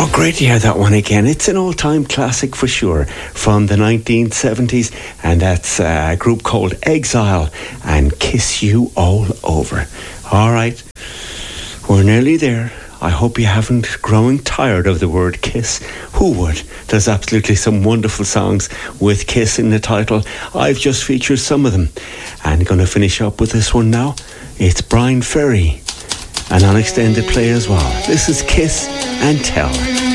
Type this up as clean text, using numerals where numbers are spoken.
Oh, great to hear that one again. It's an all-time classic for sure from the 1970s, and that's a group called Exile and Kiss You All Over. All right, we're nearly there. I hope you haven't grown tired of the word kiss. Who would? There's absolutely some wonderful songs with kiss in the title. I've just featured some of them, and going to finish up with this one now. It's Brian Ferry, and on extended play as well. This is Kiss and Tell.